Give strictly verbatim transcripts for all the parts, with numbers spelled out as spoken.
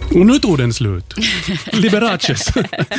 Och nu tog den slut. Liberaces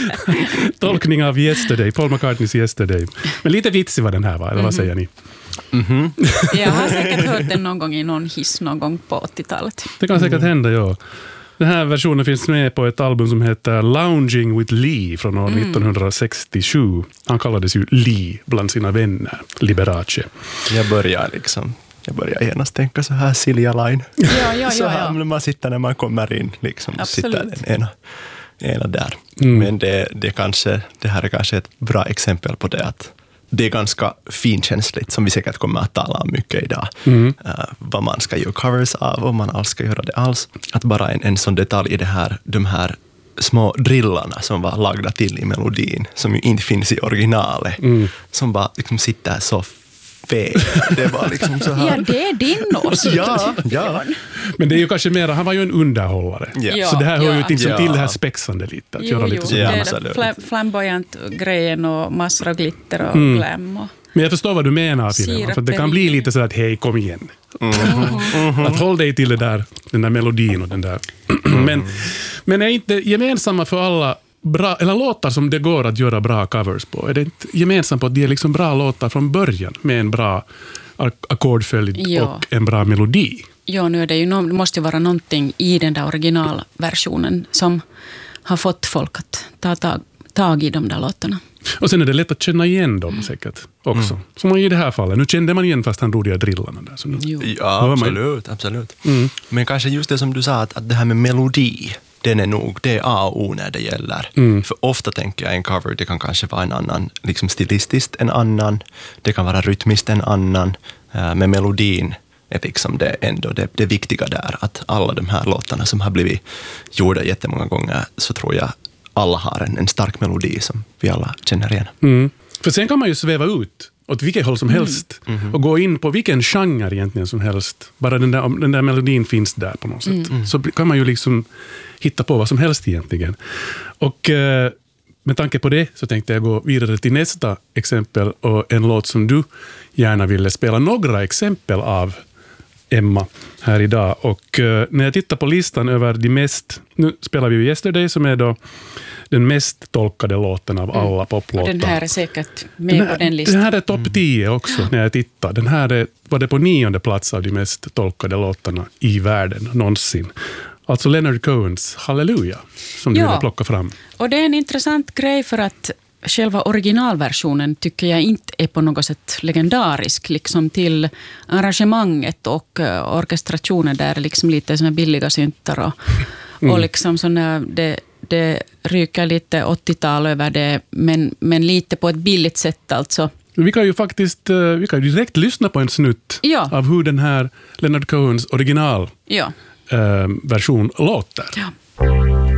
tolkning av Yesterday, Paul McCartneys Yesterday. Men lite vitsig var den här, va? Eller vad säger ni? Mm-hmm. Jag har säkert hört den någon gång i någon hiss någon gång på åttiotalet. Det kan säkert hända, ja. Den här versionen finns med på ett album som heter Lounging with Lee från år mm. nittonhundrasextiosju. Han kallades ju Lee bland sina vänner, Liberace. Jag börjar liksom, jag börjar genast tänka så här Silja Line. Ja, ja, ja, så här ja. man sitter när man kommer in, liksom, Absolut. sitter den ena, ena där. Mm. Men det, det, kanske, det här är kanske ett bra exempel på det, att det är ganska finkänsligt, som vi säkert kommer att tala om mycket idag. Mm. Uh, vad man ska göra covers av, och man alls ska göra det alls. Att bara en, en sån detalj i det här, de här små drillarna som var lagda till i melodin, som ju inte finns i originalet, mm. som bara liksom sitter så fel. Det var liksom så här. Ja, det är din åsikt. ja, ja. Men det är ju kanske mer, han var ju en underhållare. Yeah. Så det här hör ju ja. liksom Ja. till det här spexande lite. Att Jo, göra jo, lite så. det Ja, är absolut. flam- flamboyant grejen och massor av glitter och Mm. glam. Och... Men jag förstår vad du menar, Filip. För det kan bli lite så att hej, kom igen. Mm. Mm. Att håll dig till det där, den där melodin och den där. men, men är inte gemensamma för alla bra, eller låtar som det går att göra bra covers på? Är det inte gemensamt på att det är liksom bra låtar från början med en bra ackordföljd Ja. och en bra melodi? Ja, nu är det ju no- det måste ju vara någonting i den där originalversionen som har fått folk att ta tag, tag i de där låtarna. Och sen är det lätt att känna igen dem säkert också. Mm. Som i det här fallet. Nu kände man igen fast han drog de här drillarna där. Så nu, Jo. Ja, absolut. absolut. Mm. Men kanske just det som du sa, att, att det här med melodi, den är nog, det är A och O när det gäller. Mm. För ofta tänker jag en cover, det kan kanske vara en annan, liksom stilistiskt en annan, det kan vara rytmiskt en annan, uh, med melodin är liksom det ändå det, det viktiga där, att alla de här låtarna som har blivit gjorda jättemånga gånger, så tror jag alla har en, en stark melodi som vi alla känner igen. Mm. För sen kan man ju sväva ut åt vilket håll som helst mm. och gå in på vilken genre egentligen som helst. Bara den där, den där melodin finns där på något sätt. Mm. Så kan man ju liksom hitta på vad som helst egentligen. Och eh, med tanke på det så tänkte jag gå vidare till nästa exempel och en låt som du gärna ville spela några exempel av, Emma, här idag. Och eh, när jag tittar på listan över de mest, nu spelar vi ju Yesterday som är då den mest tolkade låten av alla mm. poplåtar. Den här är säkert med den här, på den listan. Den här är topp tio också när jag tittar. Den här är, var det på nionde plats av de mest tolkade låtarna i världen någonsin. Alltså Leonard Cohens Hallelujah som du ja. vill plocka fram. Och det är en intressant grej för att själva originalversionen tycker jag inte är på något sätt legendarisk, liksom till arrangemanget och orkestrationen där liksom lite såna billiga syntar och, mm. och liksom såna, det, det ryker lite åttiotal över det, men, men lite på ett billigt sätt alltså. Vi kan ju faktiskt vi kan ju direkt lyssna på en snutt ja. av hur den här Leonard Cohens original ja. eh, version låter. Ja.